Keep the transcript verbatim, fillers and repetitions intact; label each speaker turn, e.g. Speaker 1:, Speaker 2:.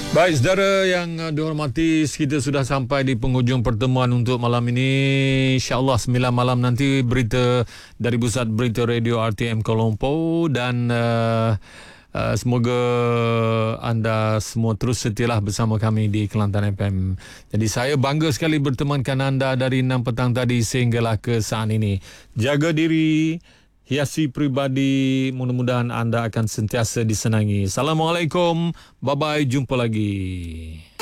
Speaker 1: Baik, saudara yang uh, dihormati, kita sudah sampai di penghujung pertemuan untuk malam ini. InsyaAllah sembilan malam nanti berita dari Pusat Berita Radio R T M Kuala Lumpur, dan uh, uh, semoga anda semua terus setialah bersama kami di Kelantan F M. Jadi saya bangga sekali bertemankan anda dari enam petang tadi sehinggalah ke saat ini. Jaga diri, hiasi pribadi, mudah-mudahan anda akan sentiasa disenangi. Assalamualaikum, bye-bye, jumpa lagi.